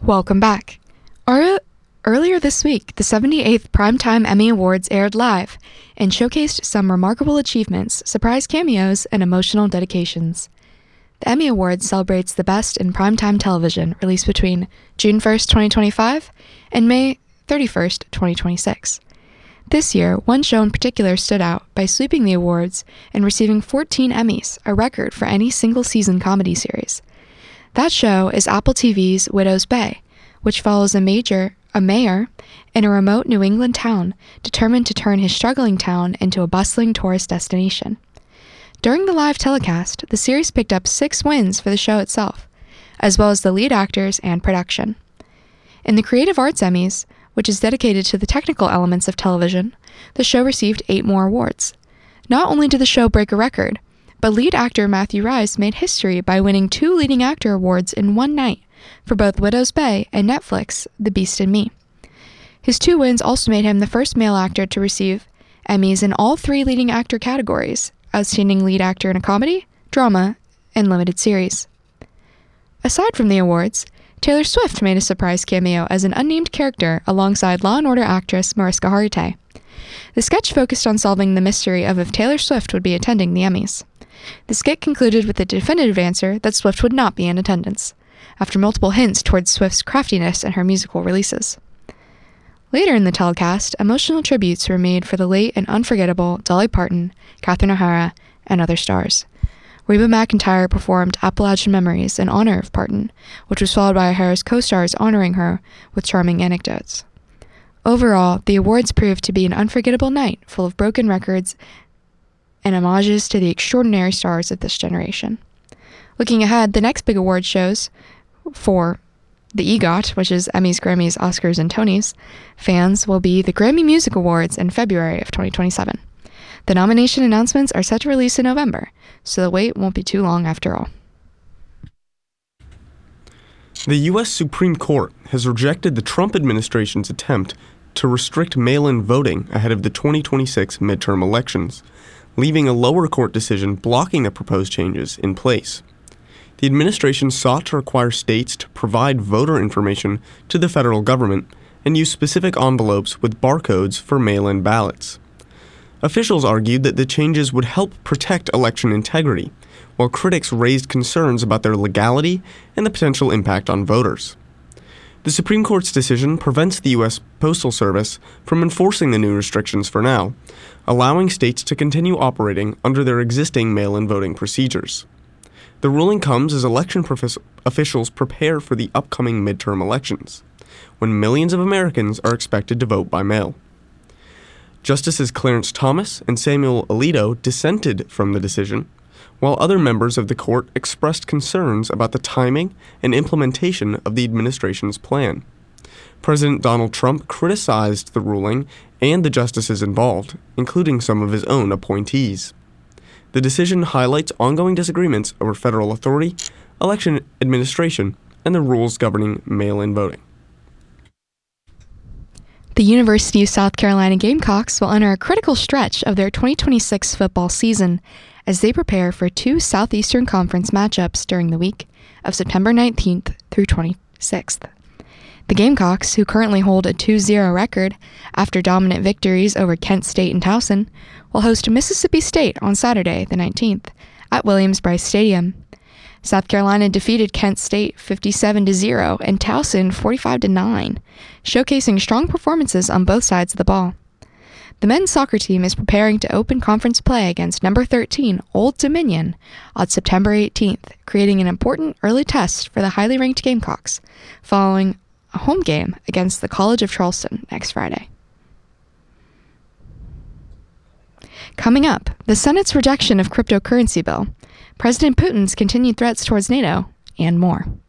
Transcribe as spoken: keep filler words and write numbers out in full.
Welcome back. Ar- Earlier this week, the seventy-eighth Primetime Emmy Awards aired live and showcased some remarkable achievements, surprise cameos, and emotional dedications. The Emmy Awards celebrates the best in primetime television, released between June first, twenty twenty-five and May thirty-first, twenty twenty-six. This year, one show in particular stood out by sweeping the awards and receiving fourteen Emmys, a record for any single-season comedy series. That show is Apple T V's Widow's Bay, which follows a major, a mayor in a remote New England town determined to turn his struggling town into a bustling tourist destination. During the live telecast, the series picked up six wins for the show itself, as well as the lead actors and production. In the Creative Arts Emmys, which is dedicated to the technical elements of television, the show received eight more awards. Not only did the show break a record, but lead actor Matthew Rhys made history by winning two leading actor awards in one night for both Widow's Bay and Netflix, The Beast and Me. His two wins also made him the first male actor to receive Emmys in all three leading actor categories: Outstanding Lead Actor in a Comedy, Drama, and Limited Series. Aside from the awards, Taylor Swift made a surprise cameo as an unnamed character alongside Law and Order actress Mariska Hargitay. The sketch focused on solving the mystery of if Taylor Swift would be attending the Emmys. The skit concluded with the definitive answer that Swift would not be in attendance, after multiple hints towards Swift's craftiness in her musical releases. Later in the telecast, emotional tributes were made for the late and unforgettable Dolly Parton, Catherine O'Hara, and other stars. Reba McEntire performed Appalachian Memories in honor of Parton, which was followed by O'Hara's co-stars honoring her with charming anecdotes. Overall, the awards proved to be an unforgettable night full of broken records and homages to the extraordinary stars of this generation. Looking ahead, the next big award shows for the EGOT, which is Emmys, Grammys, Oscars, and Tonys, fans will be the Grammy Music Awards in February of twenty twenty-seven. The nomination announcements are set to release in November, so the wait won't be too long after all. The U S Supreme Court has rejected the Trump administration's attempt to restrict mail-in voting ahead of the twenty twenty-six midterm elections, leaving a lower court decision blocking the proposed changes in place. The administration sought to require states to provide voter information to the federal government and use specific envelopes with barcodes for mail-in ballots. Officials argued that the changes would help protect election integrity, while critics raised concerns about their legality and the potential impact on voters. The Supreme Court's decision prevents the U S Postal Service from enforcing the new restrictions for now, allowing states to continue operating under their existing mail-in voting procedures. The ruling comes as election prof- officials prepare for the upcoming midterm elections, when millions of Americans are expected to vote by mail. Justices Clarence Thomas and Samuel Alito dissented from the decision, while other members of the court expressed concerns about the timing and implementation of the administration's plan. President Donald Trump criticized the ruling and the justices involved, including some of his own appointees. The decision highlights ongoing disagreements over federal authority, election administration, and the rules governing mail-in voting. The University of South Carolina Gamecocks will enter a critical stretch of their twenty twenty-six football season as they prepare for two Southeastern Conference matchups during the week of September nineteenth through twenty-sixth. The Gamecocks, who currently hold a two zero record after dominant victories over Kent State and Towson, will host Mississippi State on Saturday, the nineteenth, at Williams-Brice Stadium. South Carolina defeated Kent State fifty-seven to zero and Towson forty-five to nine, showcasing strong performances on both sides of the ball. The men's soccer team is preparing to open conference play against number thirteen Old Dominion on September eighteenth, creating an important early test for the highly ranked Gamecocks, following a home game against the College of Charleston next Friday. Coming up, the Senate's rejection of cryptocurrency bill, President Putin's continued threats towards NATO, and more.